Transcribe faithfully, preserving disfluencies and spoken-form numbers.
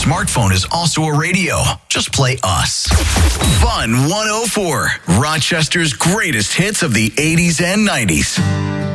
smartphone is also a radio. Just play us. Fun one oh four, Rochester's greatest hits of the eighties and nineties.